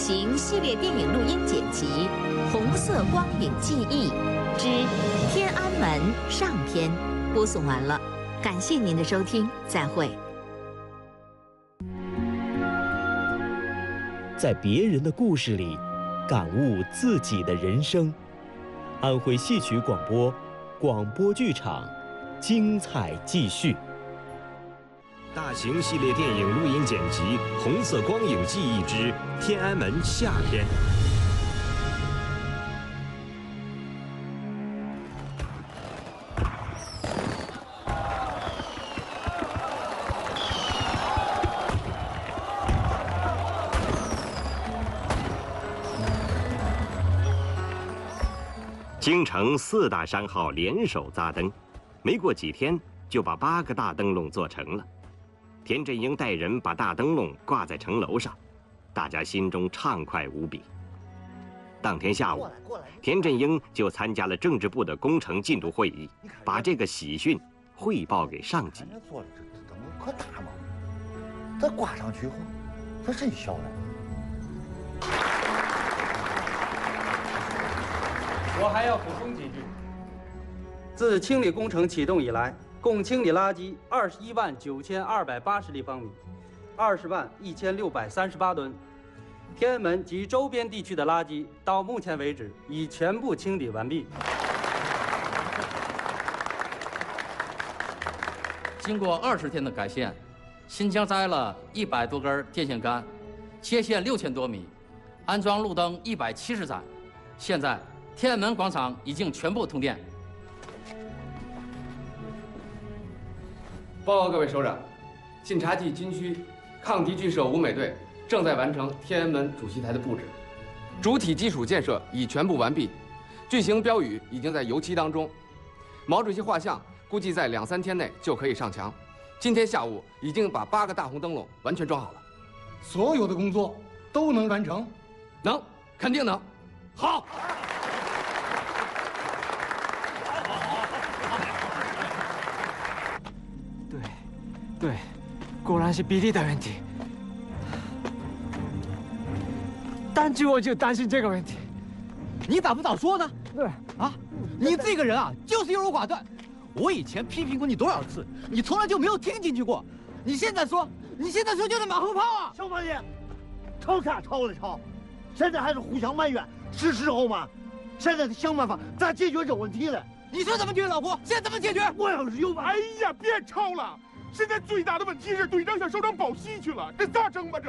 行系列电影录音剪辑《红色光影记忆之天安门》上篇播送完了，感谢您的收听，再会。 在别人的故事里，感悟自己的人生。安徽戏曲广播，广播剧场，精彩继续。 大型系列电影录音剪辑《红色光影记忆之天安门》下篇。京城4大商号联手扎灯，没过几天就把8个大灯笼做成了。田振英带人把大灯笼挂在城楼上，大家心中畅快无比。当天下午，田振英就参加了政治部的工程进度会议，把这个喜讯汇报给上级。 做的这灯笼可大嘛，这挂上去后，它真小了。 我还要补充几句。自清理工程启动以来，共清理垃圾219280立方米，201638吨。天安门及周边地区的垃圾到目前为止已全部清理完毕。 经过20天的改线，新疆栽了100多根电线杆，切线6000多米，安装路灯170盏，现在天安门广场已经全部通电。 报告各位首长，晋察冀军区抗敌剧社舞美队正在完成天安门主席台的布置，主体基础建设已全部完毕，巨型标语已经在油漆当中，毛主席画像估计在2、3天内就可以上墙。今天下午已经把8个大红灯笼完全装好了。 所有的工作都能完成？ 能，肯定能。好。 对，果然是比例的问题。单据我就担心这个问题。 你咋不早说呢？ 对啊，你这个人啊，就是优柔寡断。我以前批评过你多少次，你从来就没有听进去过。你现在说就是马后炮啊！ 小马爷，吵架吵了吵，现在还是互相埋怨，是时候吗？现在得想办法咋解决这问题了。 你说怎么解决，老胡？现在怎么解决？ 我要是有， 哎呀，别吵了！现在最大的问题是队长向首长报喜去了，这咋整吧？这。